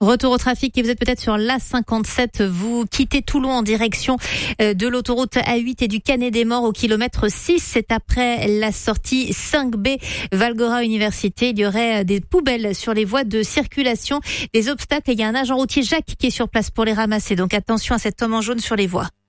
Retour au trafic et vous êtes peut-être sur l'A57. Vous quittez Toulon en direction de l'autoroute A8 et du Canet-des-Morts au kilomètre 6. C'est après la sortie 5B Valgora Université. Il y aurait des poubelles sur les voies de circulation, des obstacles. Il y a un agent routier Jacques qui est sur place pour les ramasser. Donc attention à cet homme en jaune sur les voies.